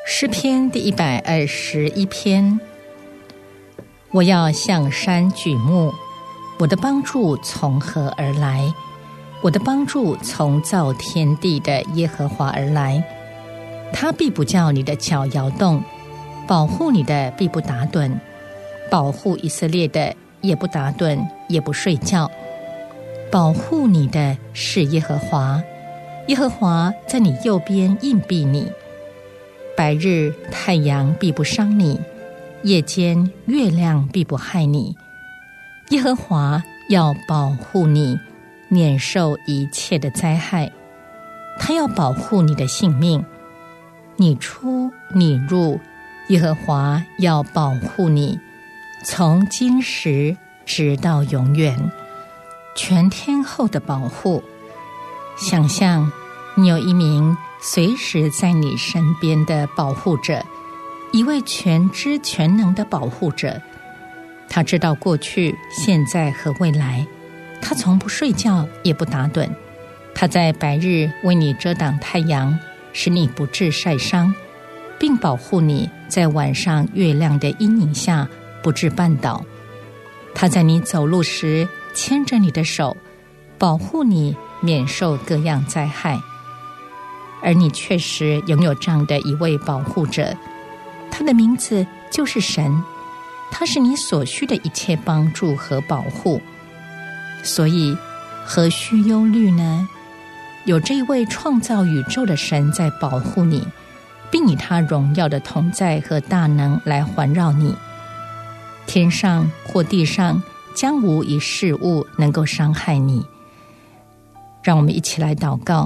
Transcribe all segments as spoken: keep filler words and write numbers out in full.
诗篇第一百二十一篇。我要向山举目，我的帮助从何而来？我的帮助从造天地的耶和华而来。他必不叫你的脚摇动，保护你的必不打盹，保护以色列的也不打盹，也不睡觉。保护你的是耶和华，耶和华在你右边荫庇你。白日太阳必不伤你，夜间月亮必不害你。耶和华要保护你，免受一切的灾害。他要保护你的性命，你出你入，耶和华要保护你，从今时直到永远，全天候的保护。想象你有一名随时在你身边的保护者，一位全知全能的保护者。他知道过去、现在和未来，他从不睡觉也不打盹。他在白日为你遮挡太阳，使你不致晒伤，并保护你在晚上月亮的阴影下不致绊倒。他在你走路时牵着你的手，保护你免受各样灾害。而你确实拥有这样的一位保护者，他的名字就是神，他是你所需的一切帮助和保护。所以何须忧虑呢？有这一位创造宇宙的神在保护你，并以他荣耀的同在和大能来环绕你。天上或地上将无一事物能够伤害你。让我们一起来祷告。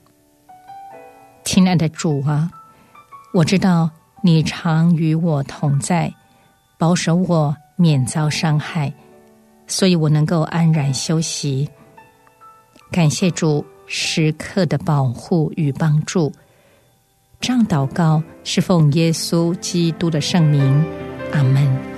亲爱的主啊，我知道你常与我同在，保守我免遭伤害，所以我能够安然休息。感谢主时刻的保护与帮助。这样祷告是奉耶稣基督的圣名，阿们。